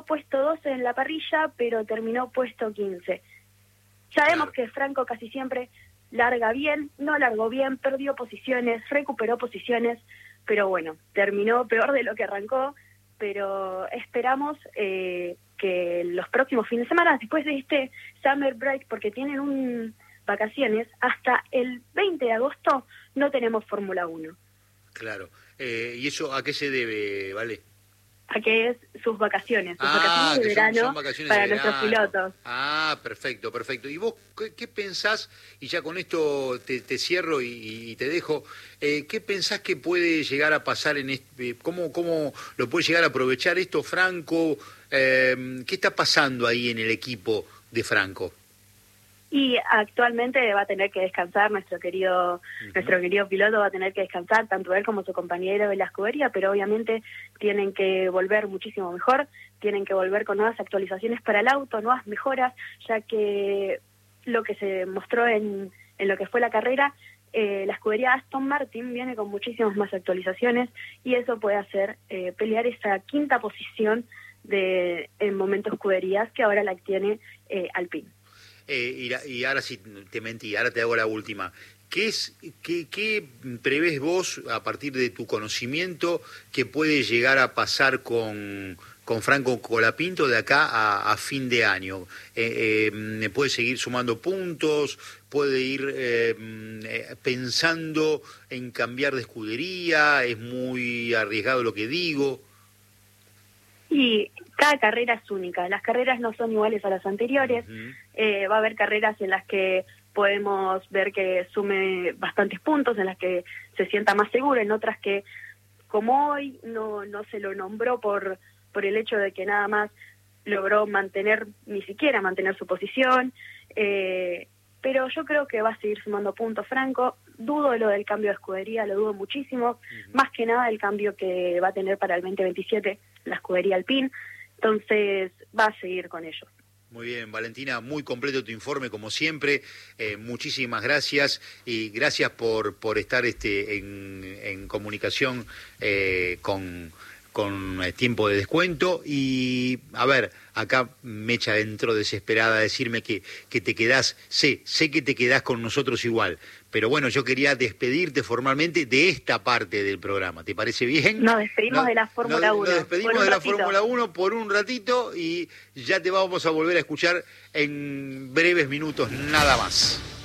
puesto 12 en la parrilla, pero terminó puesto 15. Sabemos que Franco casi siempre larga bien, no largó bien, perdió posiciones, recuperó posiciones, pero bueno, terminó peor de lo que arrancó, pero esperamos que los próximos fines de semana, después de este summer break, porque tienen vacaciones, hasta el 20 de agosto no tenemos Fórmula 1. Claro. ¿Y eso a qué se debe, Vale? A que es sus vacaciones de verano son vacaciones para de verano. nuestros pilotos. Perfecto. ¿Y vos qué pensás? Y ya con esto te cierro y te dejo. ¿Qué pensás que puede llegar a pasar en este? ¿Cómo lo puede llegar a aprovechar esto Franco? ¿Qué está pasando ahí en el equipo de Franco? Y actualmente va a tener que descansar nuestro querido piloto, va a tener que descansar, tanto él como su compañero de la escudería, pero obviamente tienen que volver muchísimo mejor, tienen que volver con nuevas actualizaciones para el auto, nuevas mejoras, ya que lo que se mostró en lo que fue la carrera, la escudería Aston Martin viene con muchísimas más actualizaciones y eso puede hacer pelear esa quinta posición en momento escuderías que ahora la tiene Alpine. Y ahora sí te mentí, ahora te hago la última. ¿Qué prevés vos, a partir de tu conocimiento, que puede llegar a pasar con Franco Colapinto de acá a fin de año? ¿Puede seguir sumando puntos? ¿Puede ir pensando en cambiar de escudería? ¿Es muy arriesgado lo que digo? Y cada carrera es única, las carreras no son iguales a las anteriores, va a haber carreras en las que podemos ver que sume bastantes puntos, en las que se sienta más seguro, en otras que, como hoy, no se lo nombró por el hecho de que nada más logró ni siquiera mantener su posición, pero yo creo que va a seguir sumando puntos Franco. Dudo de lo del cambio de escudería, lo dudo muchísimo, más que nada el cambio que va a tener para el 2027 la escudería Alpine, entonces va a seguir con ellos. Muy bien, Valentina, muy completo tu informe como siempre, muchísimas gracias y gracias por estar en comunicación con tiempo de descuento. Y a ver, acá Mecha entró desesperada a decirme que te quedás, sé que te quedás con nosotros igual, pero bueno, yo quería despedirte formalmente de esta parte del programa, ¿te parece bien? Nos despedimos de la Fórmula 1. Nos despedimos de la Fórmula 1 por un ratito y ya te vamos a volver a escuchar en breves minutos nada más.